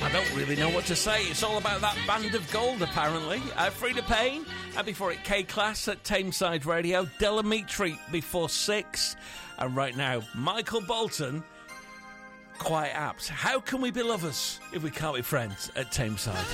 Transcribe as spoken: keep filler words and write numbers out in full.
I don't really know what to say. It's all about that band of gold, apparently. Uh, Frida Payne, and before it, K-Class at Tameside Radio. Delamitri before six. And right now, Michael Bolton, quite apt. How can we be lovers if we can't be friends at Tameside?